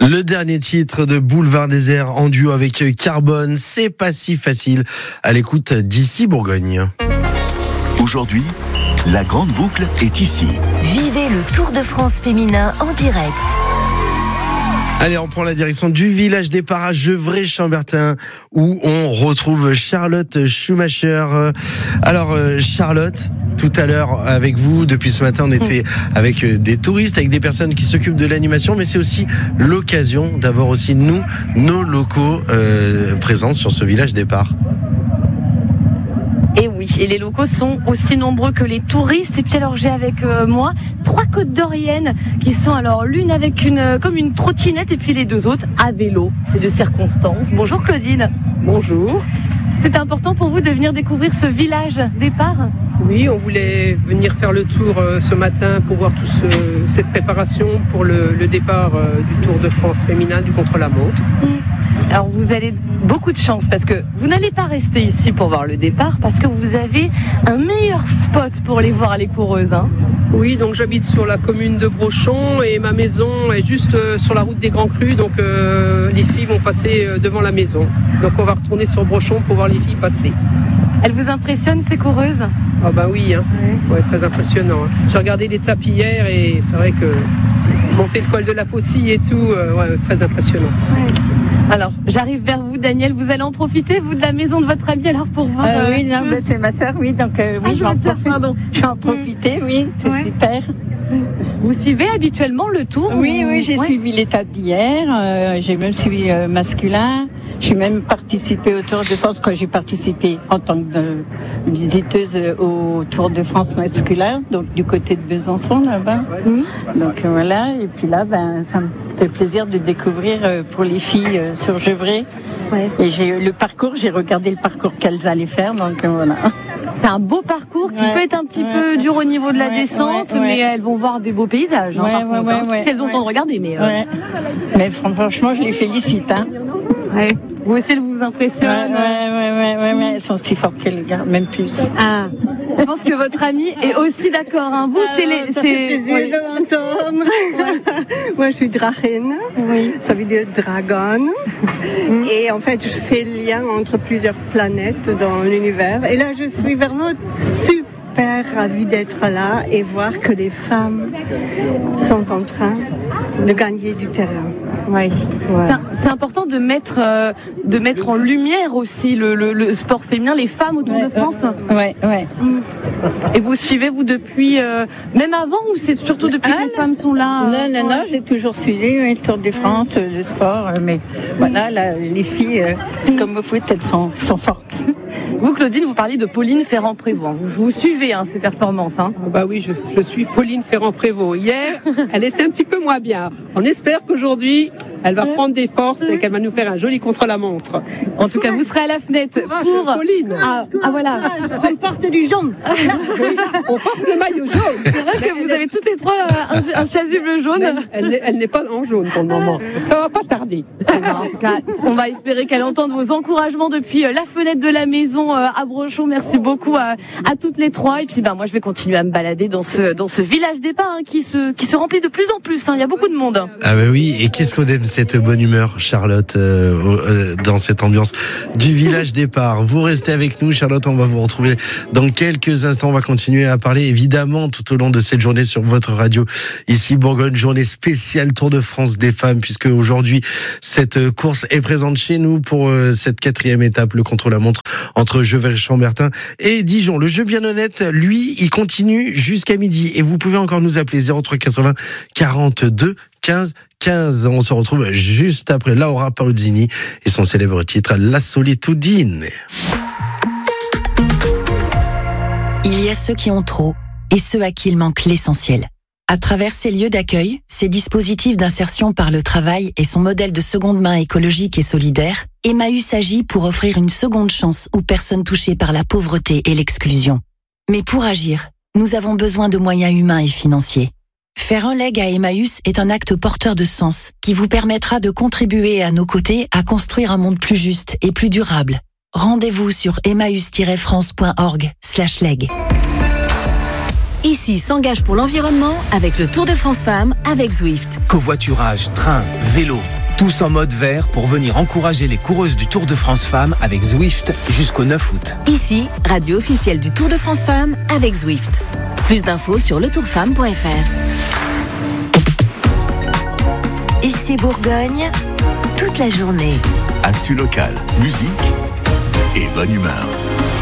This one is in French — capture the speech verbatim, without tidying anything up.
Le dernier titre de Boulevard Désert en duo avec Carbone, c'est pas si facile. À l'écoute d'ici Bourgogne. Aujourd'hui, la grande boucle est ici. Vivez le Tour de France féminin en direct. Allez, on prend la direction du village départ à Gevrey-Chambertin où on retrouve Charlotte Schumacher. Alors Charlotte, tout à l'heure avec vous, depuis ce matin, on était avec des touristes, avec des personnes qui s'occupent de l'animation, mais c'est aussi l'occasion d'avoir aussi nous, nos locaux euh, présents sur ce village départ. Et oui, et les locaux sont aussi nombreux que les touristes. Et puis alors j'ai avec euh, moi trois côtes d'Orienne qui sont alors l'une avec une comme une trottinette et puis les deux autres à vélo. C'est de circonstance. Bonjour Claudine. Bonjour. C'est important pour vous de venir découvrir ce village départ ? Oui, on voulait venir faire le tour euh, ce matin pour voir toute ce, cette préparation pour le, le départ euh, du Tour de France féminin du contre-la-montre. Alors vous avez beaucoup de chance parce que vous n'allez pas rester ici pour voir le départ parce que vous avez un meilleur spot pour aller voir les coureuses. Hein. Oui, donc j'habite sur la commune de Brochon et ma maison est juste euh, sur la route des Grands Crus, donc euh, les filles vont passer euh, devant la maison. Donc on va retourner sur Brochon pour voir les filles passer. Elles vous impressionnent ces coureuses ? Ah bah oui, hein. Ouais. Ouais, très impressionnant. Hein. J'ai regardé l'étape hier et c'est vrai que monter le col de la Faucille et tout, euh, ouais, très impressionnant. Ouais. Alors, j'arrive vers vous, Daniel. Vous allez en profiter, vous, de la maison de votre amie, alors pour voir. Euh, oui, non, bah, c'est ma sœur, oui. Donc, euh, oui, ah, je vais en profiter. Pardon. Je vais en profiter, oui. C'est ouais. super. Vous suivez habituellement le tour ? Oui, ou... oui, j'ai ouais. suivi l'étape d'hier. Euh, j'ai même suivi euh, masculin. J'ai même participé au Tour de France quand j'ai participé en tant que euh, visiteuse au Tour de France masculin, donc du côté de Besançon là-bas. Mmh. Donc euh, voilà. Et puis là, ben, ça me fait plaisir de découvrir euh, pour les filles euh, sur Gevrey. Ouais. Et j'ai le parcours, j'ai regardé le parcours qu'elles allaient faire, donc euh, voilà. C'est un beau parcours qui ouais, peut être un petit ouais, peu dur au niveau de la ouais, descente, ouais, ouais. mais elles vont voir des beaux paysages. Hein, ouais, par ouais, contre, ouais, hein, ouais, si elles ont le ouais. temps de regarder. Mais, euh... ouais. mais franchement, je les félicite. Hein. Ouais. Vous aussi, elles vous impressionnent. Ouais, ouais, ouais, ouais, ouais. Elles sont aussi fortes que les gars, même plus. Ah. Je pense que votre amie est aussi d'accord. Hein. Vous, ah, c'est les. Ça c'est... fait plaisir oui. de l'entendre. Ouais. Moi, je suis Drachen. Oui. Ça veut dire dragon. Mm. Et en fait, je fais le lien entre plusieurs planètes dans l'univers. Et là, je suis vraiment super ravie d'être là et voir que les femmes sont en train de gagner du terrain. Ouais. Ouais. C'est, c'est important de mettre, euh, de mettre en lumière aussi le, le, le sport féminin, les femmes au Tour ouais, de France. Ouais, ouais. Mmh. Et vous suivez, vous, depuis, euh, même avant, ou c'est surtout depuis ah, que les femmes sont là euh, Non, non, ouais. non, j'ai toujours suivi oui, le Tour de France, ouais. le sport, mais voilà, là, les filles, euh, c'est mmh. comme au foot, elles sont, sont fortes. Vous, Claudine, vous parliez de Pauline Ferrand-Prévôt. Vous, vous suivez hein, ces performances. Hein. Bah oui, je, je suis Pauline Ferrand-Prévôt. Hier, elle était un petit peu moins bien. On espère qu'aujourd'hui, elle va reprendre des forces et qu'elle va nous faire un joli contre-la-montre. En tout cas, vous serez à la fenêtre courage, pour... Pauline. Ah, ah voilà. On porte du jaune. Oui, on porte le maillot jaune. C'est vrai que vous avez toutes les trois un, un chasuble jaune. Elle, elle, elle n'est pas en jaune pour le moment. Ça va pas tarder. En tout cas, on va espérer qu'elle entende vos encouragements depuis la fenêtre de la maison à Brochon. Merci beaucoup à, à toutes les trois. Et puis, ben, moi, je vais continuer à me balader dans ce, dans ce village départ hein, qui, se, qui se remplit de plus en plus. Hein. Il y a beaucoup de monde. Ah ben oui, et qu'est-ce qu'on aime cette bonne humeur, Charlotte, euh, euh, dans cette ambiance du village départ. Vous restez avec nous, Charlotte, on va vous retrouver dans quelques instants. On va continuer à parler, évidemment, tout au long de cette journée sur votre radio. Ici, Bourgogne, journée spéciale Tour de France des femmes, puisque aujourd'hui, cette course est présente chez nous pour euh, cette quatrième étape, le contre-la-montre entre Gevrey-Chambertin et Dijon. Le jeu bien honnête, lui, il continue jusqu'à midi. Et vous pouvez encore nous appeler zéro trois quatre-vingts quarante-deux quinze quinze. On se retrouve juste après Laura Pausini et son célèbre titre La Solitudine. Il y a ceux qui ont trop et ceux à qui il manque l'essentiel. À travers ces lieux d'accueil, ces dispositifs d'insertion par le travail et son modèle de seconde main écologique et solidaire, Emmaüs agit pour offrir une seconde chance aux personnes touchées par la pauvreté et l'exclusion. Mais pour agir, nous avons besoin de moyens humains et financiers. Faire un leg à Emmaüs est un acte porteur de sens qui vous permettra de contribuer à nos côtés à construire un monde plus juste et plus durable. Rendez-vous sur emmaüs tiret france point org slash leg. Ici s'engage pour l'environnement avec le Tour de France Femmes avec Zwift. Covoiturage, train, vélo, tous en mode vert pour venir encourager les coureuses du Tour de France Femmes avec Zwift jusqu'au neuf août. Ici, radio officielle du Tour de France Femmes avec Zwift. Plus d'infos sur le tour femme point f r. Ici Bourgogne, toute la journée. Actu locale, musique et bonne humeur.